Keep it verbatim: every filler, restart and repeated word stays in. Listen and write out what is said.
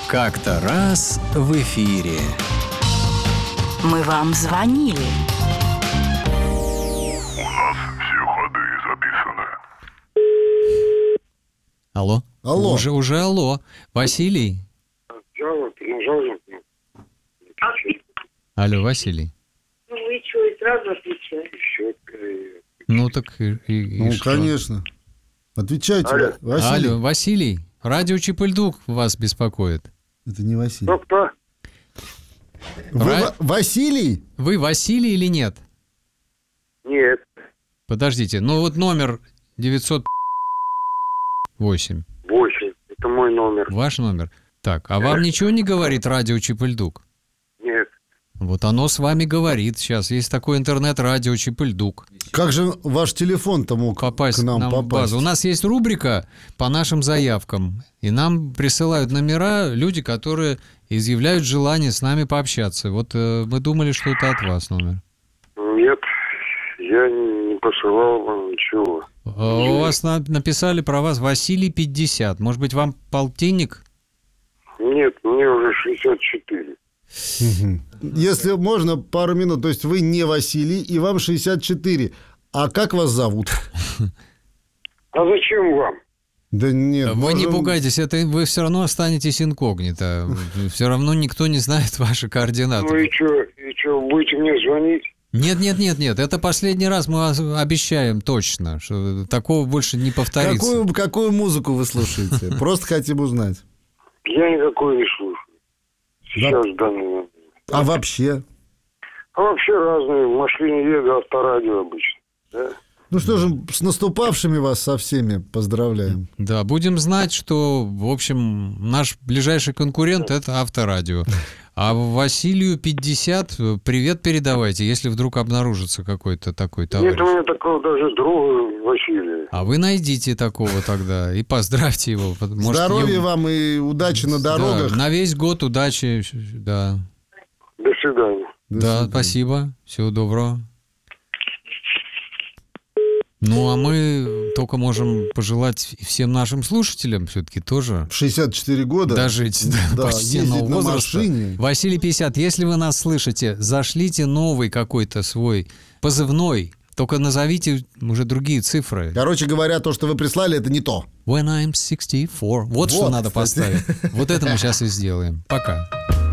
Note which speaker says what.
Speaker 1: Как-то раз в эфире.
Speaker 2: Мы вам звонили.
Speaker 3: У нас все ходы записаны.
Speaker 1: Алло?
Speaker 4: Алло.
Speaker 1: Уже, уже алло. Василий?
Speaker 3: Я вот нажал же.
Speaker 1: Алло, Василий?
Speaker 5: Ну вы что, и сразу отвечаете?
Speaker 3: Еще.
Speaker 1: Ну так и, и- и
Speaker 4: Ну,
Speaker 1: что?
Speaker 4: конечно. Отвечайте,
Speaker 3: Алло.
Speaker 4: Василий.
Speaker 1: Алло, Василий? Радио Чип-и-Льдук вас беспокоит.
Speaker 4: Это не Василий.
Speaker 3: Кто-кто?
Speaker 4: Вы
Speaker 1: Ра-
Speaker 4: Ва- Василий?
Speaker 1: Вы Василий или нет?
Speaker 3: Нет.
Speaker 1: Подождите, ну вот номер девятьсот восемь.
Speaker 3: Восемь. Это мой номер.
Speaker 1: Ваш номер? Так, а вам ничего не говорит радио Чип-и-Льдук?
Speaker 3: Нет.
Speaker 1: Вот оно с вами говорит. Сейчас есть такое интернет-радио Чип-и-Льдук.
Speaker 4: Как же ваш телефон-то мог
Speaker 1: Попасть
Speaker 4: к нам,
Speaker 1: нам в
Speaker 4: попасть?
Speaker 1: базу. У нас есть рубрика по нашим заявкам. И нам присылают номера люди, которые изъявляют желание с нами пообщаться. Вот э, мы думали, что это от вас номер.
Speaker 3: Нет. Я не посылал вам ничего.
Speaker 1: А у вас на- написали про вас Василий пятьдесят. Может быть, вам полтинник?
Speaker 3: Нет, мне уже шестьдесят четыре.
Speaker 4: Мгм. Если можно, пару минут. То есть вы не Василий, и вам шестьдесят четыре. А как вас зовут?
Speaker 3: А зачем вам?
Speaker 4: Да нет.
Speaker 1: Вы не
Speaker 4: можем-
Speaker 1: пугайтесь, это вы все равно останетесь инкогнито. Все равно никто не знает ваши
Speaker 3: Ну
Speaker 1: координаты.
Speaker 3: и что? И что, будете мне звонить?
Speaker 1: Нет, нет, нет, нет. Это последний раз мы вас обещаем точно, что такого больше не повторится.
Speaker 4: Какую, какую музыку вы слушаете? Просто хотим узнать.
Speaker 3: Я никакой не слушаю. Сейчас в данный момент.
Speaker 4: А вообще?
Speaker 3: А вообще разные. В машине еду, авторадио обычно. Да?
Speaker 4: Ну что же, с наступавшими вас со всеми поздравляем.
Speaker 1: Да, будем знать, что, в общем, наш ближайший конкурент – это Авторадио. А Василию пятьдесят привет передавайте, если вдруг обнаружится какой-то такой товарищ.
Speaker 3: Нет у меня такого даже друга Василия.
Speaker 1: А вы найдите такого тогда и поздравьте его. Может,
Speaker 4: Здоровья
Speaker 1: ему-
Speaker 4: вам и удачи на дорогах.
Speaker 1: Да, на весь год удачи. Да,
Speaker 3: До свидания.
Speaker 4: До
Speaker 1: да,
Speaker 4: свидания.
Speaker 1: спасибо. Всего доброго. Ну, а мы только можем пожелать и всем нашим слушателям все-таки тоже
Speaker 4: В шестьдесят четыре года.
Speaker 1: дожить до
Speaker 4: Да,
Speaker 1: почтенного
Speaker 4: ездить на
Speaker 1: возраста.
Speaker 4: машине.
Speaker 1: Василий пятьдесят, если вы нас слышите, зашлите новый какой-то свой позывной. Только назовите уже другие цифры.
Speaker 4: Короче говоря, то, что вы прислали, это не то.
Speaker 1: When I'm sixty-four. Вот, что
Speaker 4: Вот,
Speaker 1: надо
Speaker 4: кстати.
Speaker 1: поставить. Вот это мы сейчас и сделаем. Пока.